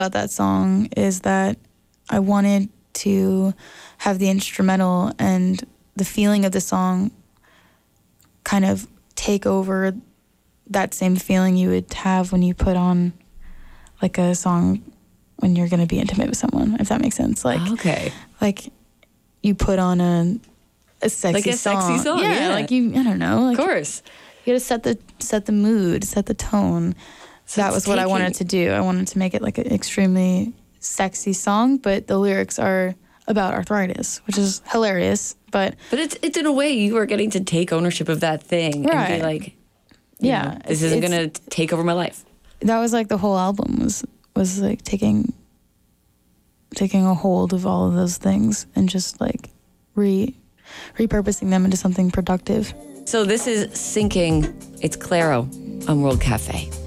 about that song is that I wanted to have the instrumental and the feeling of the song kind of take over that same feeling you would have when you put on like a song when you're going to be intimate with someone, if that makes sense. Like, okay. Like you put on a sexy like a song. sexy song. Yeah. Like I don't know. Like, of course. You got to set the mood, set the tone. So that was what I wanted to do. I wanted to make it like an extremely sexy song, but the lyrics are about arthritis, which is hilarious. But it's in a way you are getting to take ownership of that thing and be like, yeah, this isn't going to take over my life. That was like the whole album was like taking a hold of all of those things and just like repurposing them into something productive. So this is Sinking. It's Clairo on World Cafe.